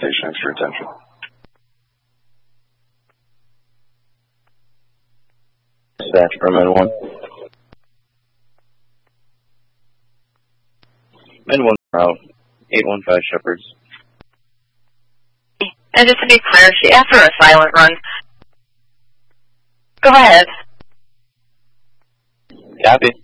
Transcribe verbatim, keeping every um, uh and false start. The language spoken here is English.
station. Thanks for your attention. Dispatch for Med one. Med one route, eight one five Shepherds. And just to be clear, she asked for a silent run. Go ahead. Copy.